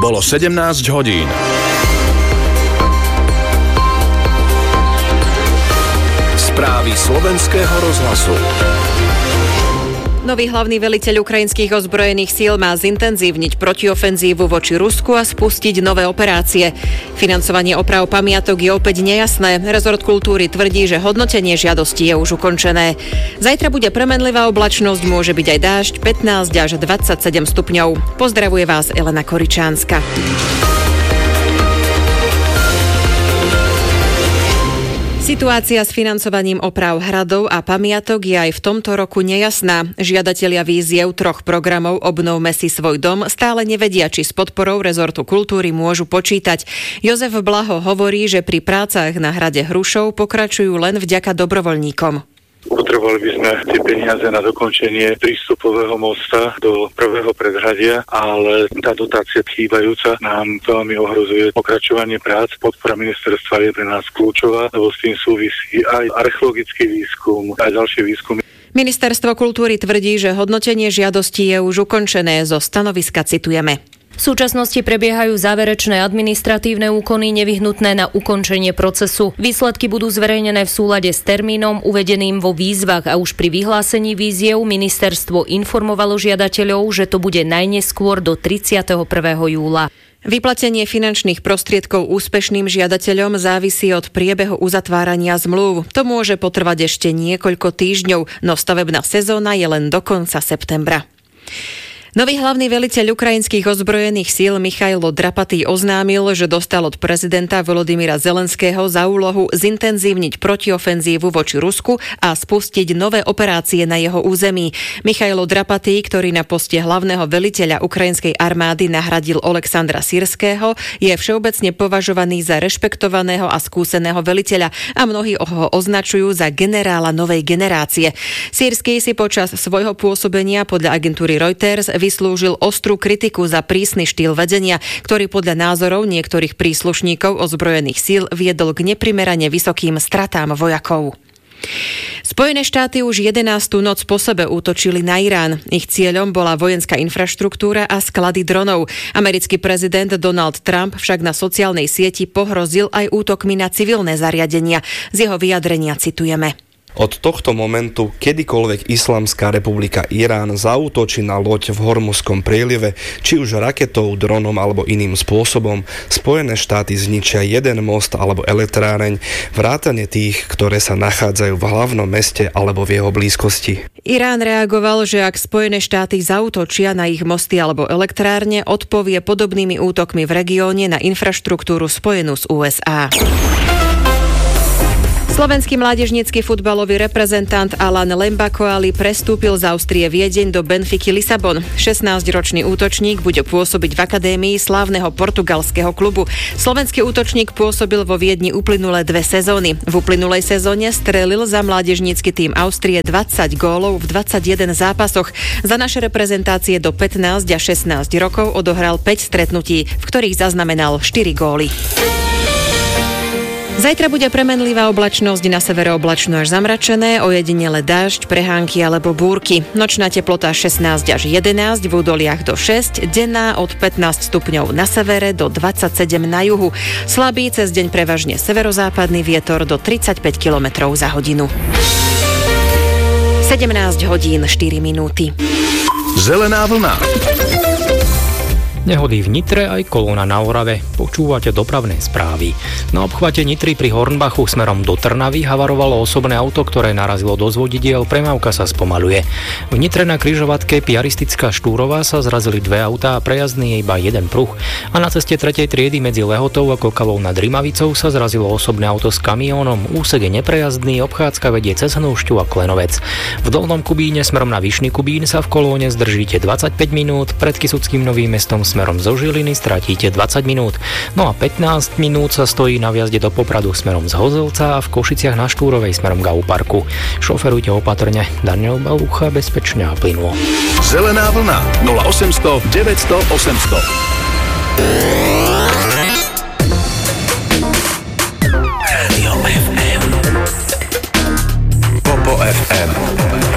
Bolo 17 hodín. Správy slovenského rozhlasu. Nový hlavný veliteľ ukrajinských ozbrojených síl má zintenzívniť protiofenzívu voči Rusku a spustiť nové operácie. Financovanie oprav pamiatok je opäť nejasné. Rezort kultúry tvrdí, že hodnotenie žiadosti je už ukončené. Zajtra bude premenlivá oblačnosť, môže byť aj dážď, 15 až 27 stupňov. Pozdravuje vás Elena Koričánska. Situácia s financovaním oprav hradov a pamiatok je aj v tomto roku nejasná. Žiadatelia výziev 3 programov Obnovme si svoj dom stále nevedia, či s podporou rezortu kultúry môžu počítať. Jozef Blaho hovorí, že pri prácach na hrade Hrušov pokračujú len vďaka dobrovoľníkom. Potrebovali by sme tie peniaze na dokončenie prístupového mosta do prvého predhradia, ale tá dotácia chýbajúca nám veľmi ohrozuje pokračovanie prác. Podpora ministerstva je pre nás kľúčová, lebo s tým súvisí aj archeologický výskum, aj ďalšie výskumy. Ministerstvo kultúry tvrdí, že hodnotenie žiadosti je už ukončené. Zo stanoviska citujeme. V súčasnosti prebiehajú záverečné administratívne úkony nevyhnutné na ukončenie procesu. Výsledky budú zverejnené v súlade s termínom uvedeným vo výzvach a už pri vyhlásení výziev ministerstvo informovalo žiadateľov, že to bude najneskôr do 31. júla. Vyplatenie finančných prostriedkov úspešným žiadateľom závisí od priebehu uzatvárania zmluv. To môže potrvať ešte niekoľko týždňov, no stavebná sezóna je len do konca septembra. Nový hlavný veliteľ ukrajinských ozbrojených síl Michailo Drapatý oznámil, že dostal od prezidenta Volodymyra Zelenského za úlohu zintenzívniť protiofenzívu voči Rusku a spustiť nové operácie na jeho území. Michailo Drapatý, ktorý na poste hlavného veliteľa ukrajinskej armády nahradil Oleksandra Syrského, je všeobecne považovaný za rešpektovaného a skúseného veliteľa a mnohí ho označujú za generála novej generácie. Syrský si počas svojho pôsobenia podľa agentúry Reuters vyslúžil ostrú kritiku za prísny štýl vedenia, ktorý podľa názorov niektorých príslušníkov ozbrojených síl viedol k neprimerane vysokým stratám vojakov. Spojené štáty už 11. noc po sebe útočili na Irán. Ich cieľom bola vojenská infraštruktúra a sklady dronov. Americký prezident Donald Trump však na sociálnej sieti pohrozil aj útokmi na civilné zariadenia. Z jeho vyjadrenia citujeme. Od tohto momentu kedykoľvek Islamská republika Irán zaútočí na loď v Hormuzskom prielive, či už raketou, dronom alebo iným spôsobom, Spojené štáty zničia jeden most alebo elektráreň, vrátane tých, ktoré sa nachádzajú v hlavnom meste alebo v jeho blízkosti. Irán reagoval, že ak Spojené štáty zaútočia na ich mosty alebo elektrárne, odpovie podobnými útokmi v regióne na infraštruktúru spojenú s USA. Slovenský mládežnícky futbalový reprezentant Alan Lembakoali prestúpil z Austrie Viedeň do Benfiky Lisabon. 16-ročný útočník bude pôsobiť v akadémii slávneho portugalského klubu. Slovenský útočník pôsobil vo Viedni uplynulé 2 sezóny. V uplynulej sezóne strelil za mládežnícky tím Austrie 20 gólov v 21 zápasoch. Za naše reprezentácie do 15 a 16 rokov odohral 5 stretnutí, v ktorých zaznamenal 4 góly. Zajtra bude premenlivá oblačnosť, na severe oblačno až zamračené, ojedinele dážď, prehánky alebo búrky. Nočná teplota 16 až 11, v údoliach do 6, denná od 15 stupňov na severe do 27 na juhu. Slabý cez deň prevažne severozápadný vietor do 35 km za hodinu. 17 hodín 4 minúty. Zelená vlna. Nehody v Nitre aj kolóna na Orave. Počúvate dopravné správy. Na obchvate Nitry pri Hornbachu smerom do Trnavy havarovalo osobné auto, ktoré narazilo do zvodidiel, premávka sa spomaľuje. V Nitre na križovatke Piaristická Štúrová sa zrazili 2 autá a prejazdný je iba jeden pruh. A na ceste 3. triedy medzi Lehotou a Kokalou nad Rimavicou sa zrazilo osobné auto s kamiónom. Úsek je neprejazdný, obchádzka vedie cez Hnúšťu a Klenovec. V Dolnom Kubíne smerom na Vyšný Kubín sa v kolóne zdržíte 25 minút, pred Kysuckým Novým Mestom smerom zo Žiliny stratíte 20 minút. No a 15 minút sa stojí na vjazde do Popradu smerom z Hozelca a v Košiciach na Štúrovej smerom k Auparku. Šoferujte opatrne. Daniel Balucha, bezpečne a plynulo. Zelená vlna 0800 900 800. Radio FM. Popo FM.